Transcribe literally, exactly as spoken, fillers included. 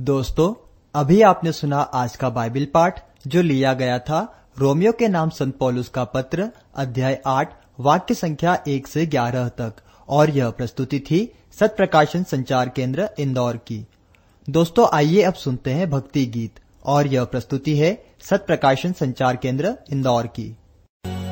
दोस्तों, अभी आपने सुना आज का बाइबल पाठ जो लिया गया था रोमियो के नाम संत पौलुस का पत्र अध्याय आठ वाक्य संख्या एक से ग्यारह तक, और यह प्रस्तुति थी सत प्रकाशन संचार केंद्र इंदौर की। दोस्तों, आइए अब सुनते हैं भक्ति गीत, और यह प्रस्तुति है सत प्रकाशन संचार केंद्र इंदौर की।